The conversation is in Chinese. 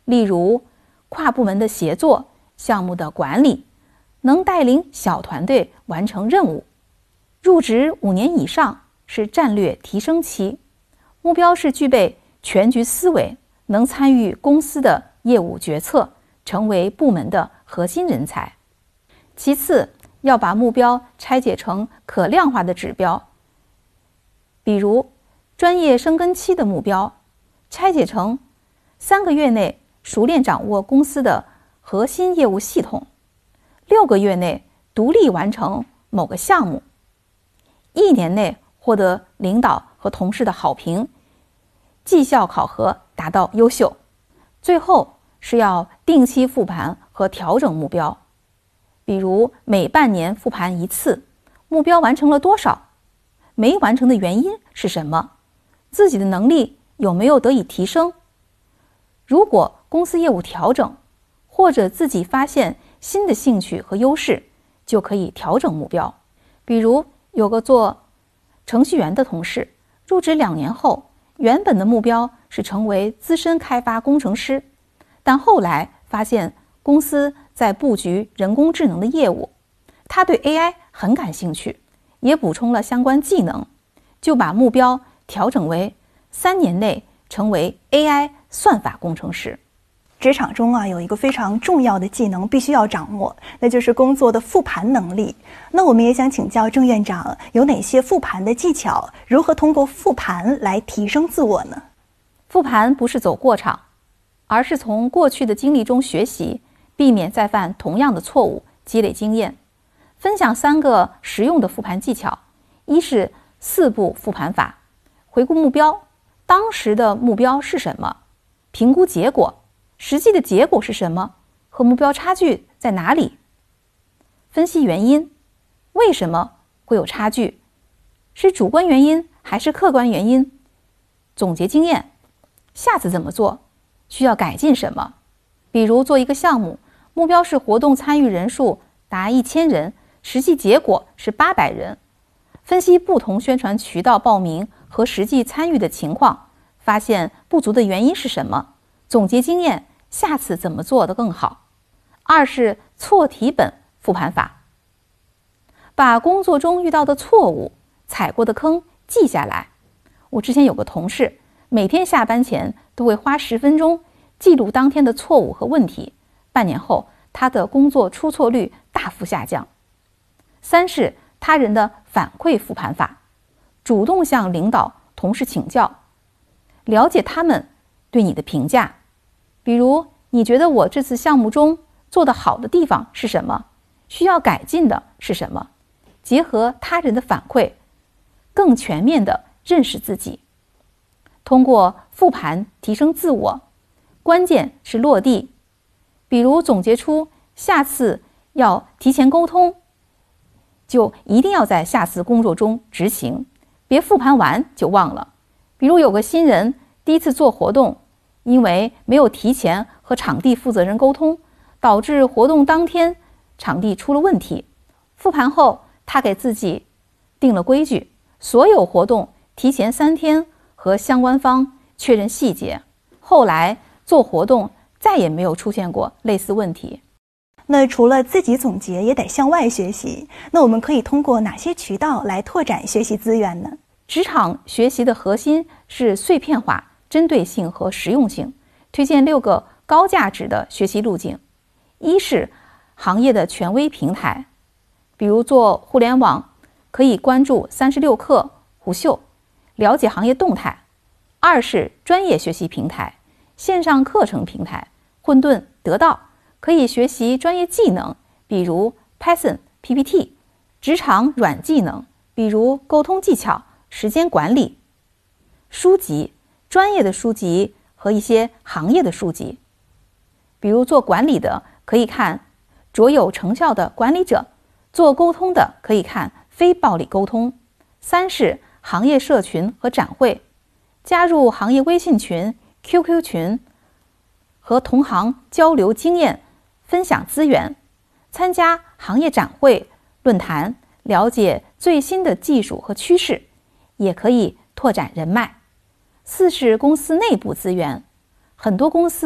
例如跨部门的协作、项目的管理，能带领小团队完成任务。入职5年以上是战略提升期，目标是具备全局思维，能参与公司的业务决策，成为部门的核心人才。其次，要把目标拆解成可量化的指标，比如专业生根期的目标，拆解成3个月内熟练掌握公司的核心业务系统，6个月内独立完成某个项目，1年内获得领导和同事的好评，绩效考核达到优秀。最后是要定期复盘和调整目标，比如每半年复盘1次，目标完成了多少，没完成的原因是什么，自己的能力有没有得以提升。如果公司业务调整，或者自己发现新的兴趣和优势，就可以调整目标。比如有个做程序员的同事，入职2年后，原本的目标是成为资深开发工程师，但后来发现公司在布局人工智能的业务，他对 AI 很感兴趣，也补充了相关技能，就把目标调整为3年内成为 AI 算法工程师。 职场中有一个非常重要的技能必须要掌握，那就是工作的复盘能力。那我们也想请教郑院长，有哪些复盘的技巧？如何通过复盘来提升自我呢？ 复盘不是走过场，而是从过去的经历中学习，避免再犯同样的错误，积累经验。分享3个实用的复盘技巧。一是4步复盘法，回顾目标，当时的目标是什么？评估结果，实际的结果是什么？和目标差距在哪里？分析原因，为什么会有差距？是主观原因还是客观原因？总结经验，下次怎么做？需要改进什么？比如做一个项目，目标是活动参与人数达1000人，实际结果是800人。分析不同宣传渠道报名和实际参与的情况，发现不足的原因是什么？总结经验，下次怎么做得更好？二是错题本复盘法，把工作中遇到的错误、踩过的坑记下来。我之前有个同事，每天下班前都会花10分钟记录当天的错误和问题，半年后他的工作出错率大幅下降。三是他人的反馈复盘法，主动向领导、同事请教，了解他们对你的评价。比如，你觉得我这次项目中做得好的地方是什么？需要改进的是什么？结合他人的反馈，更全面地认识自己。通过复盘提升自我，关键是落地。比如总结出下次要提前沟通，就一定要在下次工作中执行，别复盘完就忘了。比如有个新人第一次做活动，因为没有提前和场地负责人沟通，导致活动当天场地出了问题。复盘后，他给自己定了规矩，所有活动提前3天和相关方确认细节。后来做活动再也没有出现过类似问题。 那除了自己总结，也得向外学习。那我们可以通过哪些渠道来拓展学习资源呢？ 职场学习的核心是碎片化、针对性和实用性。推荐6个高价值的学习路径。一是行业的权威平台，比如做互联网，可以关注36氪、虎嗅，了解行业动态。二是专业学习平台，线上课程平台，混沌、得到，可以学习专业技能，比如 Python、PPT， 职场软技能，比如沟通技巧、时间管理。书籍，专业的书籍和一些行业的书籍，比如做管理的可以看卓有成效的管理者，做沟通的可以看非暴力沟通。三是行业社群和展会，加入行业微信群、QQ 群，和同行交流经验，分享资源，参加行业展会、论坛，了解最新的技术和趋势，也可以拓展人脉。四是公司内部资源，很多公司